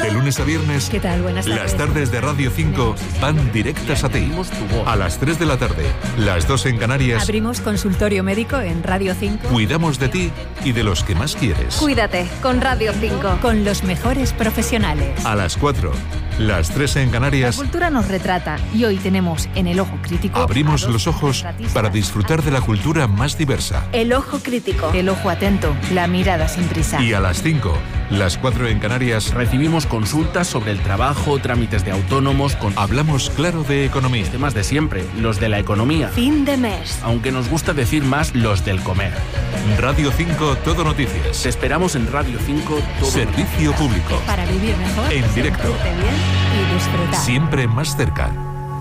De lunes a viernes, ¿Qué tal? Buenas tardes. las tardes de Radio 5 van directas a ti. A las 3 de la tarde, las 2 en Canarias, Abrimos consultorio médico en Radio 5 cuidamos de ti y de los que más quieres. Cuídate con Radio 5. con los mejores profesionales. A las 4, las 3 en La Canarias, cultura nos retrata y hoy tenemos en El Ojo Crítico abrimos a dos los ojos retratistas. para disfrutar de la cultura más diversa. El Ojo Crítico. El ojo atento, la mirada sin prisa. Y a las 5, las 4 en Canarias, Recibimos consultas sobre el trabajo, trámites de autónomos, con hablamos claro de economía. temas de siempre, los de la economía. Fin de mes. Aunque nos gusta decir más los del comer. Radio 5 Todo Noticias. Te esperamos en Radio 5 todo. Servicio público. Para vivir mejor, En directo. sentirte bien y disfrutar. Siempre más cerca.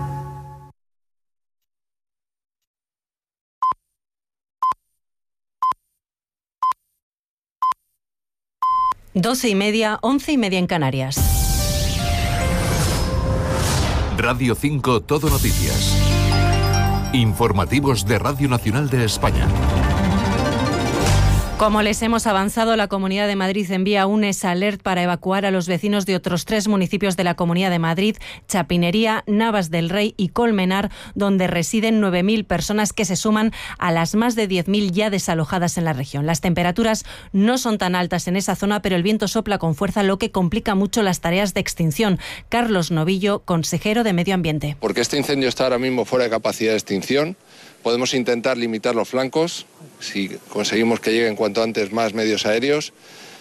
Doce y media, 11:30 en Canarias. Radio 5 Todo Noticias. Informativos de Radio Nacional de España. Como les hemos avanzado, la Comunidad de Madrid envía un alert para evacuar a los vecinos de otros 3 municipios de la Comunidad de Madrid, Chapinería, Navas del Rey y Colmenar, donde residen 9.000 personas que se suman a las más de 10.000 ya desalojadas en la región. Las temperaturas no son tan altas en esa zona, pero el viento sopla con fuerza, lo que complica mucho las tareas de extinción. Carlos Novillo, consejero de Medio Ambiente. Porque este incendio está ahora mismo fuera de capacidad de extinción. Podemos intentar limitar los flancos, si conseguimos que lleguen cuanto antes más medios aéreos,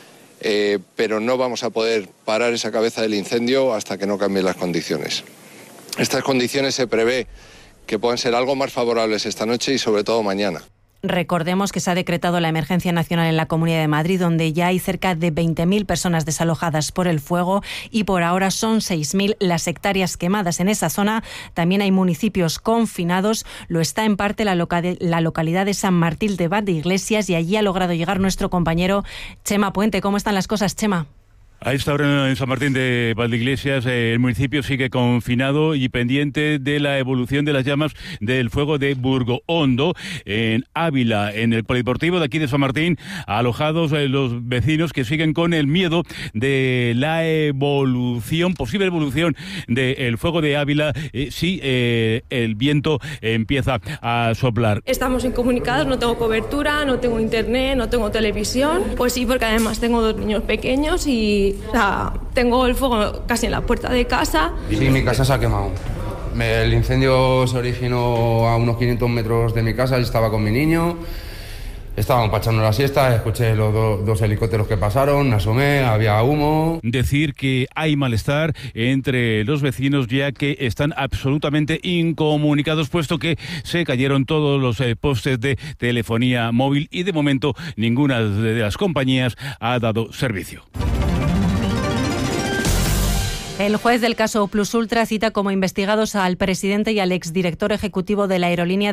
pero no vamos a poder parar esa cabeza del incendio hasta que no cambien las condiciones. Estas condiciones se prevé que puedan ser algo más favorables esta noche y sobre todo mañana. Recordemos que se ha decretado la emergencia nacional en la Comunidad de Madrid, donde ya hay cerca de 20.000 personas desalojadas por el fuego y por ahora son 6.000 las hectáreas quemadas en esa zona. También hay municipios confinados. Lo está en parte la localidad de San Martín de Valdeiglesias y allí ha logrado llegar nuestro compañero Chema Puente. ¿Cómo están las cosas, Chema? A esta hora en San Martín de Valdeiglesias el municipio sigue confinado y pendiente de la evolución de las llamas del fuego de Burgohondo en Ávila, en el polideportivo de aquí de San Martín, alojados los vecinos que siguen con el miedo de la posible evolución del fuego de Ávila si el viento empieza a soplar. Estamos incomunicados, no tengo cobertura, no tengo internet, no tengo televisión. Pues sí, porque además tengo 2 niños pequeños y tengo el fuego casi en la puerta de casa. Sí, mi casa se ha quemado. El incendio se originó a unos 500 metros de mi casa, yo estaba con mi niño. Estábamos echando la siesta, escuché los dos helicópteros que pasaron, me asomé, había humo. Decir que hay malestar entre los vecinos ya que están absolutamente incomunicados, puesto que se cayeron todos los postes de telefonía móvil y de momento ninguna de las compañías ha dado servicio. El juez del caso Plus Ultra cita como investigados al presidente y al exdirector ejecutivo de la aerolínea